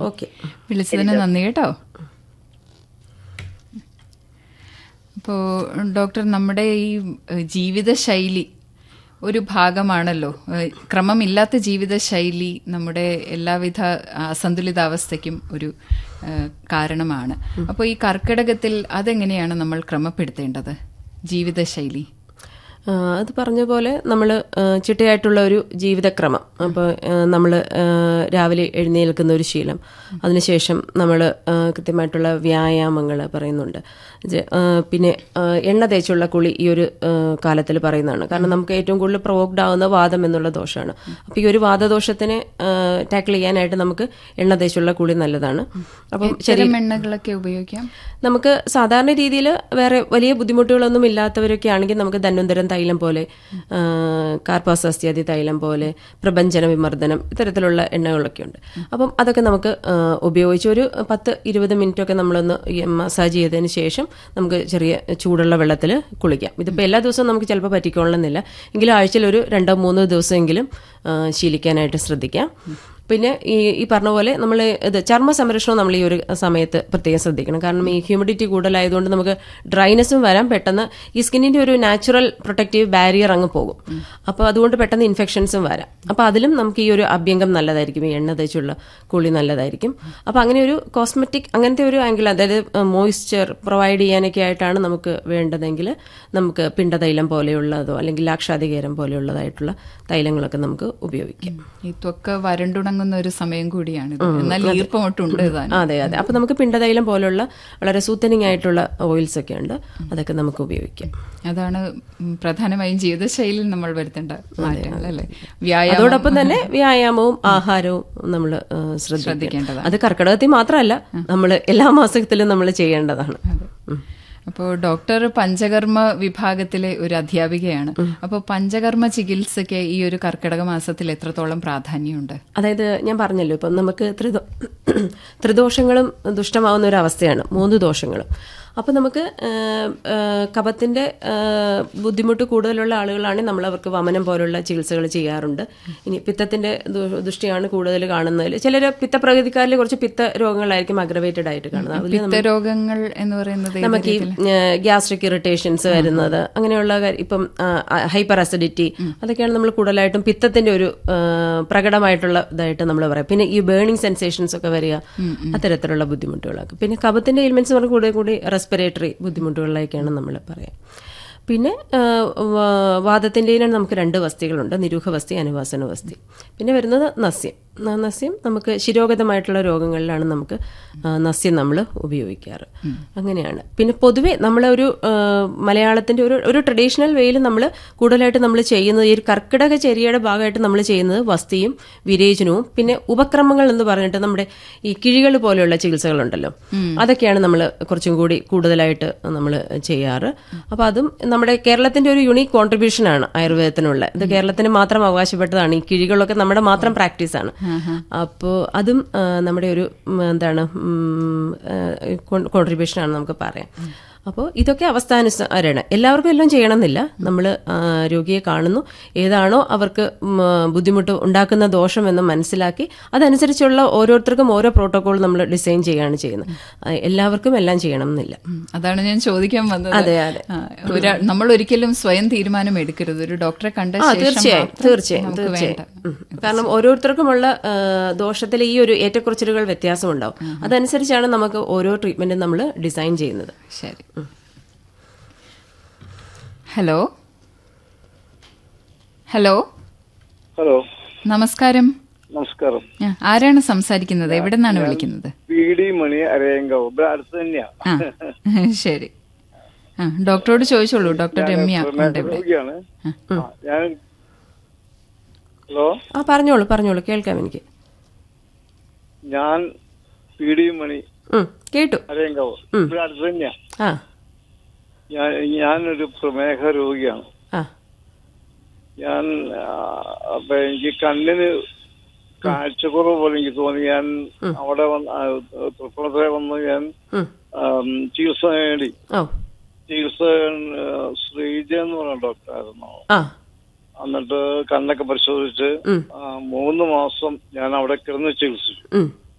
Okay, വിളിച്ചതിന് നന്ദി കേട്ടോ. അപ്പോൾ ഡോക്ടർ, നമ്മുടെ ഈ ജീവിതശൈലി ഒരു ഭാഗമാണല്ലോ. ക്രമമില്ലാത്ത ജീവിതശൈലി നമ്മുടെ എല്ലാവിധ അസന്തുലിതാവസ്ഥയ്ക്കും ഒരു കാരണമാണ്. അപ്പോൾ ഈ കർക്കിടകത്തിൽ അതെങ്ങനെയാണ് നമ്മൾ ക്രമപ്പെടുത്തേണ്ടത് ജീവിതശൈലി? അത് പറഞ്ഞ പോലെ നമ്മൾ ചിട്ടയായിട്ടുള്ള ഒരു ജീവിതക്രമം. അപ്പോൾ നമ്മൾ രാവിലെ എഴുന്നേൽക്കുന്ന ഒരു ശീലം, അതിനുശേഷം നമ്മൾ കൃത്യമായിട്ടുള്ള വ്യായാമങ്ങൾ പറയുന്നുണ്ട്. പിന്നെ എണ്ണ തേച്ചുള്ള കുളി ഈ ഒരു കാലത്തിൽ പറയുന്നതാണ്. കാരണം നമുക്ക് ഏറ്റവും കൂടുതൽ പ്രൊവോക്ഡ് ആവുന്ന വാദം എന്നുള്ള ദോഷമാണ്. അപ്പോൾ ഈ ഒരു വാദദോഷത്തിനെ ടാക്കിൾ ചെയ്യാനായിട്ട് നമുക്ക് എണ്ണ തേച്ചുള്ള കുളി നല്ലതാണ്. അപ്പം എണ്ണകളൊക്കെ ഉപയോഗിക്കാം. നമുക്ക് സാധാരണ രീതിയിൽ വേറെ വലിയ ബുദ്ധിമുട്ടുകളൊന്നും ഇല്ലാത്തവരൊക്കെ ആണെങ്കിൽ നമുക്ക് ധന്വന്തരം തൈലം പോലെ, കാർപ്പാസാസ്ത്യാദി തൈലം പോലെ, പ്രപഞ്ചന വിമർദ്ദനം, ഇത്തരത്തിലുള്ള എണ്ണകളൊക്കെ ഉണ്ട്. അപ്പം അതൊക്കെ നമുക്ക് ഉപയോഗിച്ച് ഒരു 10-20 മിനിറ്റൊക്കെ നമ്മളൊന്ന് മസാജ് ചെയ്തതിന് ശേഷം നമുക്ക് ചെറിയ ചൂടുള്ള വെള്ളത്തിൽ കുളിക്കാം. ഇതിപ്പോൾ എല്ലാ ദിവസവും നമുക്ക് ചിലപ്പോൾ പറ്റിക്കൊള്ളണമെന്നില്ല, എങ്കിലും ആഴ്ചയിൽ ഒരു 2-3 ദിവസമെങ്കിലും ശീലിക്കാനായിട്ട് ശ്രദ്ധിക്കാം. പിന്നെ ഈ പറഞ്ഞ പോലെ നമ്മൾ ചർമ്മ സംരക്ഷണം നമ്മൾ ഈ ഒരു സമയത്ത് പ്രത്യേകം ശ്രദ്ധിക്കണം. കാരണം ഈ ഹ്യൂമിഡിറ്റി കൂടുതലായതുകൊണ്ട് നമുക്ക് ഡ്രൈനെസ്സും വരാം. പെട്ടെന്ന് ഈ സ്കിന്നിന്റെ ഒരു നാച്ചുറൽ പ്രൊട്ടക്റ്റീവ് ബാരിയർ അങ്ങ് പോകും. അപ്പോൾ അതുകൊണ്ട് പെട്ടെന്ന് ഇൻഫെക്ഷൻസും വരാം. അപ്പോൾ അതിലും നമുക്ക് ഈ ഒരു അഭ്യംഗം നല്ലതായിരിക്കും, ഈ എണ്ണ തേച്ചുള്ള കുളി നല്ലതായിരിക്കും. അപ്പോൾ അങ്ങനെ ഒരു കോസ്മെറ്റിക് അങ്ങനത്തെ ഒരു ആംഗിൾ, അതായത് മോയ്സ്ചർ പ്രൊവൈഡ് ചെയ്യാനൊക്കെ ആയിട്ടാണ് നമുക്ക് വേണ്ടതെങ്കിൽ നമുക്ക് പിണ്ടതൈലം പോലെയുള്ളതോ അല്ലെങ്കിൽ ലാക്ഷാധികേരം പോലെയുള്ളതായിട്ടുള്ള തൈലങ്ങളൊക്കെ നമുക്ക് ഉപയോഗിക്കാം. ഈ ത്വക്ക് വരണ്ടുണങ്ങുന്ന ഒരു സമയം കൂടിയാണ്, എന്നാൽ ഈർപ്പമൊട്ടുണ്ട്. അതെ അതെ. അപ്പൊ നമുക്ക് പിണ്ടതൈലം പോലുള്ള വളരെ സൂത്തനിങ് ആയിട്ടുള്ള ഓയിൽസ് ഒക്കെ ഉണ്ട്, അതൊക്കെ നമുക്ക് ഉപയോഗിക്കാം. അതാണ് പ്രധാനമായും ജീവിതശൈലിയിൽ നമ്മൾ വരുത്തേണ്ട മാറ്റങ്ങൾ അല്ലേ. അതോടൊപ്പം തന്നെ വ്യായാമവും ആഹാരവും നമ്മൾ ശ്രദ്ധിക്കേണ്ടതാണ്. അത് കർക്കിടകത്തിൽ മാത്രമല്ല, നമ്മൾ എല്ലാ മാസത്തിലും നമ്മൾ ചെയ്യേണ്ടതാണ്. അപ്പോൾ ഡോക്ടർ പഞ്ചകർമ്മ വിഭാഗത്തിലെ ഒരു അധ്യാപികയാണ്. അപ്പോൾ പഞ്ചകർമ്മ ചികിത്സയ്ക്ക് ഈ ഒരു കർക്കിടക മാസത്തിൽ എത്രത്തോളം പ്രാധാന്യമുണ്ട്? അതായത് ഞാൻ പറഞ്ഞല്ലോ, ഇപ്പം നമുക്ക് ത്രിദോഷങ്ങളും ദുഷ്ടമാവുന്ന ഒരു അവസ്ഥയാണ്, 3 ദോഷങ്ങളും. അപ്പോൾ നമുക്ക് കഫത്തിന്റെ ബുദ്ധിമുട്ട് കൂടുതലുള്ള ആളുകളാണെങ്കിൽ നമ്മൾ അവർക്ക് വമനം പോലുള്ള ചികിത്സകൾ ചെയ്യാറുണ്ട്. ഇനി പിത്തത്തിന്റെ ദുഷ്ടിയാണ് കൂടുതൽ കാണുന്നതിൽ ചിലർ പിത്തപ്രകൃതിക്കാരിൽ കുറച്ച് പിത്ത രോഗങ്ങളായിരിക്കും അഗ്രവേറ്റഡ് ആയിട്ട് കാണുന്നത്. പിത്തരോഗങ്ങൾ എന്ന് പറയുന്നത് നമുക്ക് ഈ ഗ്യാസ്ട്രിക് ഇറിറ്റേഷൻസ് വരുന്നത്, അങ്ങനെയുള്ള ഇപ്പം ഹൈപ്പർ അസിഡിറ്റി, അതൊക്കെയാണ് നമ്മൾ കൂടുതലായിട്ടും പിത്തത്തിന്റെ ഒരു പ്രകടമായിട്ടുള്ള ഇതായിട്ട് നമ്മൾ പറയാം. പിന്നെ ഈ ബേണിംഗ് സെൻസേഷൻസ് ഒക്കെ വരിക, അത്തരത്തിലുള്ള ബുദ്ധിമുട്ടുകളൊക്കെ. പിന്നെ കഫത്തിന്റെ എലിമെന്റ്സ് പറഞ്ഞ കൂടി റെസ്പിറേറ്ററി ബുദ്ധിമുട്ടുകളിലേക്കാണ് നമ്മൾ പറയാം. പിന്നെ വാദത്തിൻ്റെയിലും നമുക്ക് 2 വസ്തികളുണ്ട്, നിരൂഹവസ്തി, അനുവാസന വസ്തി. പിന്നെ വരുന്നത് നസ്യം. നസ്യം നമുക്ക് ശിരോഗതമായിട്ടുള്ള രോഗങ്ങളിലാണ് നമുക്ക് നസ്യം നമ്മൾ ഉപയോഗിക്കാറ്. അങ്ങനെയാണ്. പിന്നെ പൊതുവെ നമ്മളൊരു മലയാളത്തിൻ്റെ ഒരു ട്രഡീഷണൽ വേയിൽ നമ്മൾ കൂടുതലായിട്ട് നമ്മൾ ചെയ്യുന്നത്, ഈ ഒരു കർക്കിടക ചര്യയുടെ ഭാഗമായിട്ട് നമ്മൾ ചെയ്യുന്നത് വസ്തിയും വിരേചനവും പിന്നെ ഉപക്രമങ്ങൾ എന്ന് പറഞ്ഞിട്ട് നമ്മുടെ ഈ കിഴികൾ പോലെയുള്ള ചികിത്സകളുണ്ടല്ലോ, അതൊക്കെയാണ് നമ്മൾ കുറച്ചും കൂടി കൂടുതലായിട്ട് നമ്മൾ ചെയ്യാറ്. അപ്പോൾ അതും നമ്മുടെ കേരളത്തിന്റെ ഒരു യുണീക്ക് കോൺട്രിബ്യൂഷനാണ് ആയുർവേദത്തിനുള്ള. ഇത് കേരളത്തിന് മാത്രം അവകാശപ്പെട്ടതാണ്. ഈ കിഴികളൊക്കെ നമ്മുടെ മാത്രം പ്രാക്ടീസാണ്. അപ്പോൾ അതും നമ്മുടെ ഒരു എന്താണ് കോൺട്രിബ്യൂഷനാണ് നമുക്ക് പറയാം. അപ്പോൾ ഇതൊക്കെ അവസ്ഥാനുസരണം, എല്ലാവർക്കും എല്ലാം ചെയ്യണമെന്നില്ല. നമ്മൾ രോഗിയെ കാണുന്നു, ഏതാണോ അവർക്ക് ബുദ്ധിമുട്ട് ഉണ്ടാക്കുന്ന ദോഷമെന്ന് മനസ്സിലാക്കി അതനുസരിച്ചുള്ള ഓരോരുത്തർക്കും ഓരോ പ്രോട്ടോകോൾ നമ്മൾ ഡിസൈൻ ചെയ്യുകയാണ് ചെയ്യുന്നത്. എല്ലാവർക്കും എല്ലാം ചെയ്യണം എന്നില്ല. അതാണ് ഞാൻ ചോദിക്കാൻ വന്നത്. അതെ അതെ. നമ്മൾ ഒരിക്കലും സ്വയം തീരുമാനം എടുക്കരുത്, ഒരു ഡോക്ടറെ കണ്ട തീർച്ചയായും. കാരണം ഓരോരുത്തർക്കുമുള്ള ദോഷത്തിൽ ഈ ഒരു ഏറ്റക്കുറച്ചിലുകൾ വ്യത്യാസം ഉണ്ടാവും. അതനുസരിച്ചാണ് നമുക്ക് ഓരോ ട്രീറ്റ്മെന്റും നമ്മൾ ഡിസൈൻ ചെയ്യുന്നത്. ശരി. ഹലോ ഹലോ ഹലോ നമസ്കാരം. നമസ്കാരം. ആരാണ് സംസാരിക്കുന്നത്? എവിടെ നിന്നാണ് വിളിക്കുന്നത്? മണി അരയങ്കാവ്, അടുത്ത് തന്നെയാണ്. ശരി, ഡോക്ടറോട് ചോദിച്ചോളൂ. ഡോക്ടർ രമ്യ ഞാൻ. ഹലോ, പറഞ്ഞോളൂ കേൾക്കാം എനിക്ക്. ഞാൻ മണി കേട്ടു. അരയങ്കാവ്, ഇവിടെ അടുത്ത് തന്നെയാ. ഞാനൊരു പ്രമേഹ രോഗിയാണ്. ഞാൻ അപ്പൊ എനിക്ക് കണ്ണിന് കാഴ്ചക്കുറവ് പോലെ എനിക്ക് തോന്നി. ഞാൻ അവിടെ തൃപ്പൂണിത്തുറ വന്ന് ഞാൻ ചികിത്സ നേടി. ചികിത്സ ശ്രീജ എന്ന് പറഞ്ഞ ഡോക്ടറായിരുന്നു. എന്നിട്ട് കണ്ണൊക്കെ പരിശോധിച്ച് 3 മാസം ഞാൻ അവിടെ കിടന്ന് ചികിത്സിച്ചു.